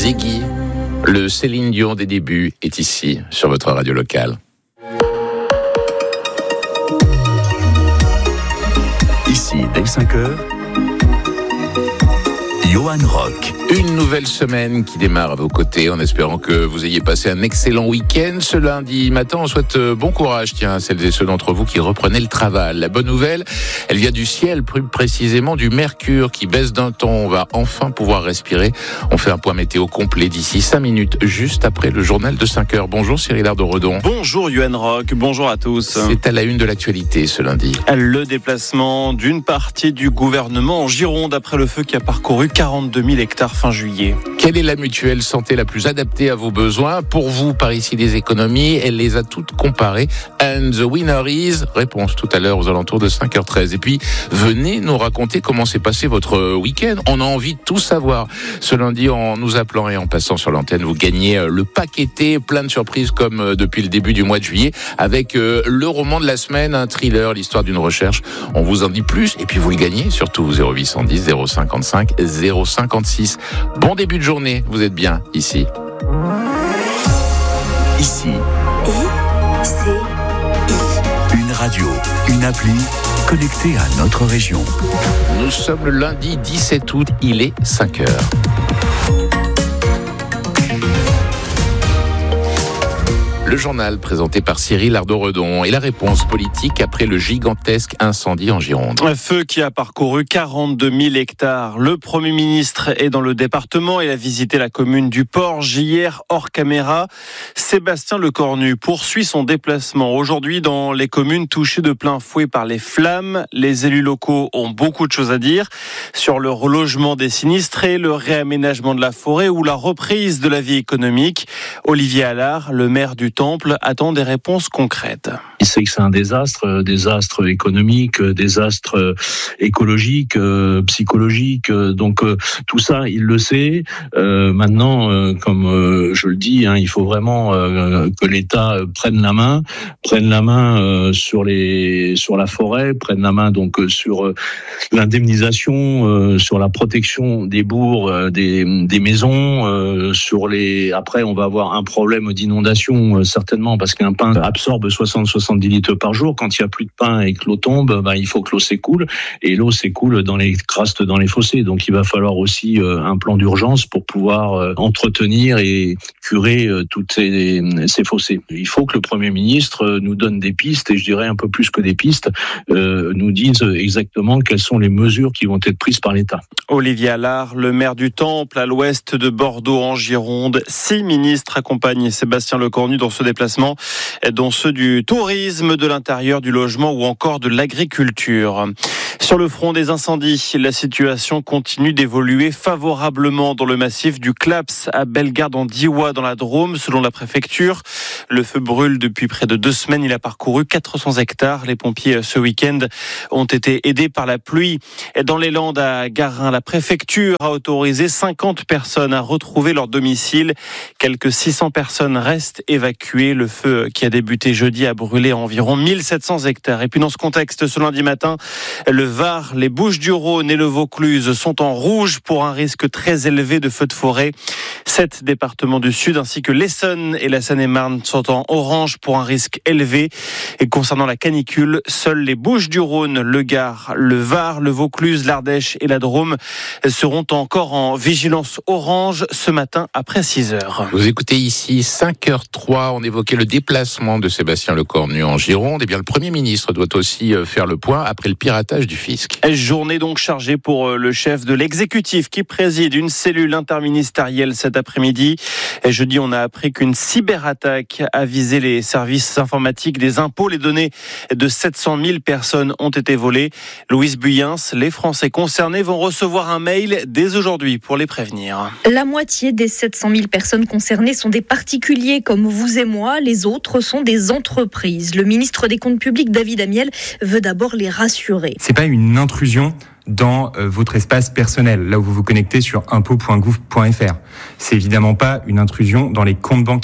Ziggy, le Céline Dion des débuts, est ici, sur votre radio locale. Ici, dès 5h, Johan Rock. Une nouvelle semaine qui démarre à vos côtés, en espérant que vous ayez passé un excellent week-end. Ce lundi matin, on souhaite bon courage, à celles et ceux d'entre vous qui reprenaient le travail. La bonne nouvelle, elle vient du ciel, plus précisément du mercure qui baisse d'un ton. On va enfin pouvoir respirer. On fait un point météo complet d'ici 5 minutes, juste après le journal de 5h. Bonjour Cyril Ardon-Redon. Bonjour Johan Rock, bonjour à tous. C'est à la une de l'actualité ce lundi. Le déplacement d'une partie du gouvernement en Gironde après le feu qui a parcouru 42 000 hectares fin juillet. Quelle est la mutuelle santé la plus adaptée à vos besoins? Pour vous, par ici des économies, elle les a toutes comparées. And the winner is... Réponse tout à l'heure aux alentours de 5h13. Et puis, venez nous raconter comment s'est passé votre week-end. On a envie de tout savoir. Ce lundi, en nous appelant et en passant sur l'antenne, vous gagnez le paqueté, plein de surprises comme depuis le début du mois de juillet, avec le roman de la semaine, un thriller, l'histoire d'une recherche. On vous en dit plus et puis vous le gagnez, surtout 0810 055 056. Bon début de journée, vous êtes bien ici. Ici. Une radio, une appli connectée à notre région. Nous sommes le lundi 17 août, il est 5h. Le journal présenté par Cyril Ardon-Redon et la réponse politique après le gigantesque incendie en Gironde. Un feu qui a parcouru 42 000 hectares. Le Premier ministre est dans le département. Il a visité la commune du Porge hier hors caméra. Sébastien Lecornu poursuit son déplacement aujourd'hui dans les communes touchées de plein fouet par les flammes. Les élus locaux ont beaucoup de choses à dire sur le relogement des sinistrés, le réaménagement de la forêt ou la reprise de la vie économique. Olivier Allard, le maire du Temple, attend des réponses concrètes. Il sait que c'est un désastre économique, désastre écologique, psychologique. Donc tout ça, il le sait. Maintenant, comme je le dis, il faut vraiment que l'État prenne la main sur la forêt, prenne la main donc sur l'indemnisation, sur la protection des bourgs, des maisons, Après, on va avoir un problème d'inondation certainement parce qu'un pin absorbe 60-70 litres par jour. Quand il n'y a plus de pain et que l'eau tombe, il faut que l'eau s'écoule. Et l'eau s'écoule dans les crastes, dans les fossés. Donc il va falloir aussi un plan d'urgence pour pouvoir entretenir et curer toutes ces fossés. Il faut que le Premier ministre nous donne des pistes, et je dirais un peu plus que des pistes, nous dise exactement quelles sont les mesures qui vont être prises par l'État. Olivier Allard, le maire du Temple, à l'ouest de Bordeaux en Gironde. 6 ministres accompagnent Sébastien Lecornu dans ce déplacement, dont ceux du tourisme, de l'intérieur, du logement ou encore de l'agriculture. Sur le front des incendies, la situation continue d'évoluer favorablement dans le massif du Claps à Bellegarde-en-Diois dans la Drôme, selon la préfecture. Le feu brûle depuis près de 2 semaines. Il a parcouru 400 hectares. Les pompiers, ce week-end, ont été aidés par la pluie. Dans les Landes, à Garin, la préfecture a autorisé 50 personnes à retrouver leur domicile. Quelques 600 personnes restent évacuées. Le feu qui a débuté jeudi a brûlé environ 1700 hectares. Et puis dans ce contexte, ce lundi matin, le Var, les Bouches-du-Rhône et le Vaucluse sont en rouge pour un risque très élevé de feux de forêt. 7 départements du Sud ainsi que l'Essonne et la Seine-et-Marne sont en orange pour un risque élevé. Et concernant la canicule, seuls les Bouches-du-Rhône, le Gard, le Var, le Vaucluse, l'Ardèche et la Drôme seront encore en vigilance orange ce matin après 6h. Vous écoutez ici 5h03, on évoquait le déplacement de Sébastien Lecornu en Gironde. Eh bien, le Premier ministre doit aussi faire le point après le piratage du fisc. Journée donc chargée pour le chef de l'exécutif qui préside une cellule interministérielle cet après-midi. Et jeudi, on a appris qu'une cyberattaque a visé les services informatiques des impôts. Les données de 700 000 personnes ont été volées. Louise Buyens, les Français concernés vont recevoir un mail dès aujourd'hui pour les prévenir. La moitié des 700 000 personnes concernées sont des particuliers comme vous et moi. Les autres sont des entreprises. Le ministre des Comptes publics, David Amiel, veut d'abord les rassurer. C'est pas une intrusion dans votre espace personnel, là où vous vous connectez sur impôts.gouv.fr. C'est évidemment pas une intrusion dans les comptes bancaires.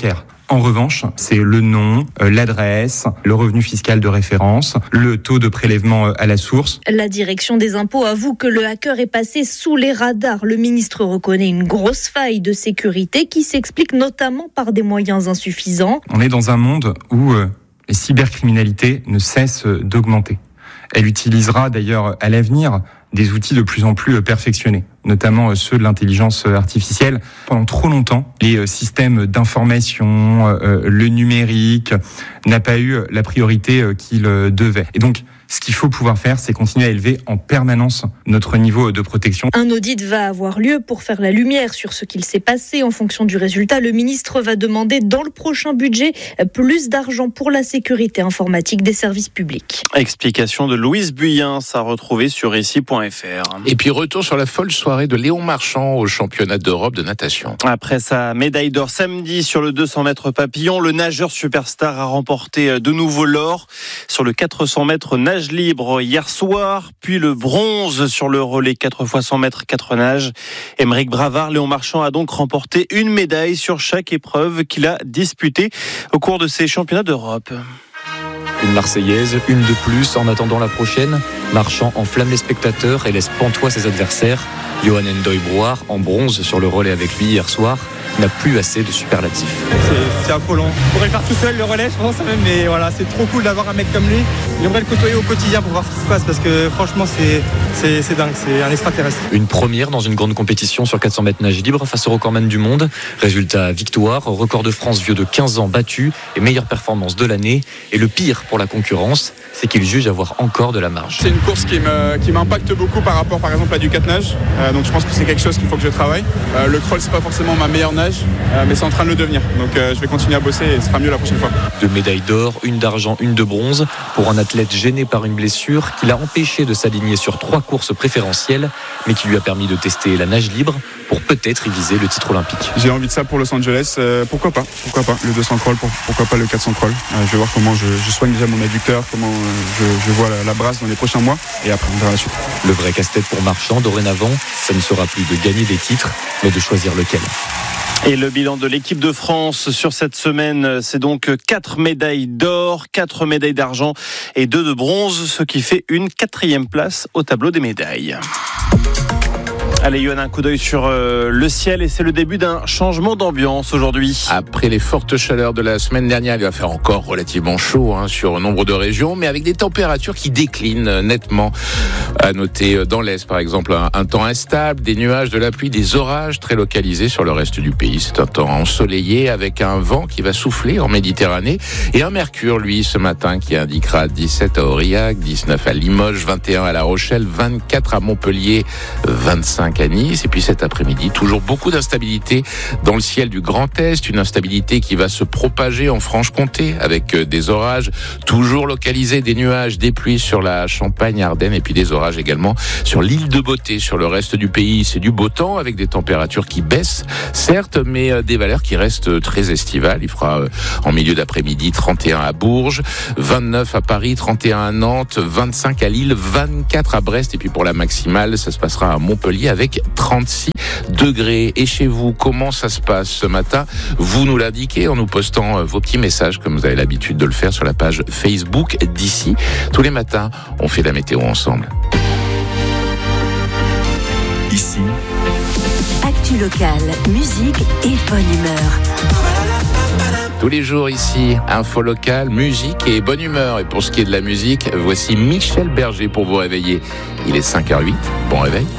En revanche, c'est le nom, l'adresse, le revenu fiscal de référence, le taux de prélèvement à la source. La direction des impôts avoue que le hacker est passé sous les radars. Le ministre reconnaît une grosse faille de sécurité qui s'explique notamment par des moyens insuffisants. On est dans un monde où les cybercriminalités ne cessent d'augmenter. Elle utilisera d'ailleurs à l'avenir des outils de plus en plus perfectionnés, notamment ceux de l'intelligence artificielle. Pendant trop longtemps, les systèmes d'information, le numérique, n'a pas eu la priorité qu'il devait. Et donc, ce qu'il faut pouvoir faire, c'est continuer à élever en permanence notre niveau de protection. Un audit va avoir lieu pour faire la lumière sur ce qu'il s'est passé. En fonction du résultat, le ministre va demander dans le prochain budget plus d'argent pour la sécurité informatique des services publics. Explication de Louise Buyen, à retrouver sur ici.fr. Et puis retour sur la folle soirée de Léon Marchand au championnat d'Europe de natation. Après sa médaille d'or samedi sur le 200 mètres papillon, le nageur superstar a remporté de nouveau l'or sur le 400 mètres nage libre hier soir, puis le bronze sur le relais 4 x 100 mètres 4 nages. Aymeric Bravard, Léon Marchand a donc remporté une médaille sur chaque épreuve qu'il a disputée au cours de ces championnats d'Europe. Une Marseillaise, une de plus en attendant la prochaine. Marchand enflamme les spectateurs et laisse pantois ses adversaires. Johan Ndoye-Brouard, en bronze sur le relais avec lui hier soir, n'a plus assez de superlatifs. C'est affolant. Je pourrais le faire tout seul le relais, je pense même, mais voilà, c'est trop cool d'avoir un mec comme lui. J'aimerais le côtoyer au quotidien pour voir ce qui se passe parce que franchement c'est dingue, c'est un extraterrestre. Une première dans une grande compétition sur 400 mètres nage libre face au recordman du monde. Résultat, victoire, record de France vieux de 15 ans battu et meilleure performance de l'année. Et le pire pour la concurrence, c'est qu'il juge avoir encore de la marge. C'est une course qui m'impacte beaucoup par rapport par exemple à du 4 nage. Donc je pense que c'est quelque chose qu'il faut que je travaille. Le crawl c'est pas forcément ma meilleure nage, mais c'est en train de le devenir. Donc je vais continuer à bosser et ce sera mieux la prochaine fois. 2 médailles d'or, une d'argent, une de bronze pour un athlète gêné par une blessure qui l'a empêché de s'aligner sur 3 courses préférentielles, mais qui lui a permis de tester la nage libre pour peut-être y viser le titre olympique. J'ai envie de ça pour Los Angeles, pourquoi pas le 200 crawl, pourquoi pas le 400 crawl. Je vais voir comment je soigne déjà mon adducteur, comment je vois la brasse dans les prochains mois et après on verra la suite. Le vrai casse-tête pour Marchand dorénavant, ça ne sera plus de gagner des titres, mais de choisir lequel. Et le bilan de l'équipe de France sur cette semaine, c'est donc 4 médailles d'or, 4 médailles d'argent et 2 de bronze, ce qui fait une 4e place au tableau des médailles. Allez, Yoann, un coup d'œil sur le ciel et c'est le début d'un changement d'ambiance aujourd'hui. Après les fortes chaleurs de la semaine dernière, il va faire encore relativement chaud sur nombre de régions, mais avec des températures qui déclinent nettement. À noter dans l'Est, par exemple, un temps instable, des nuages, de la pluie, des orages très localisés sur le reste du pays. C'est un temps ensoleillé avec un vent qui va souffler en Méditerranée et un mercure, lui, ce matin, qui indiquera 17 à Aurillac, 19 à Limoges, 21 à La Rochelle, 24 à Montpellier, 25 à Nice. Et puis cet après-midi, toujours beaucoup d'instabilité dans le ciel du Grand Est, une instabilité qui va se propager en Franche-Comté avec des orages toujours localisés, des nuages, des pluies sur la Champagne-Ardenne et puis des orages également sur l'île de Beauté. Sur le reste du pays, c'est du beau temps avec des températures qui baissent, certes, mais des valeurs qui restent très estivales. Il fera en milieu d'après-midi 31 à Bourges, 29 à Paris, 31 à Nantes, 25 à Lille, 24 à Brest et puis pour la maximale, ça se passera à Montpellier avec 36 degrés. Et chez vous, comment ça se passe ce matin? Vous nous l'indiquez en nous postant vos petits messages comme vous avez l'habitude de le faire sur la page Facebook d'ici. Tous les matins, on fait la météo ensemble. Ici, actu locale, musique et bonne humeur. Tous les jours ici, info locale, musique et bonne humeur. Et pour ce qui est de la musique, voici Michel Berger pour vous réveiller. Il est 5h08, bon réveil.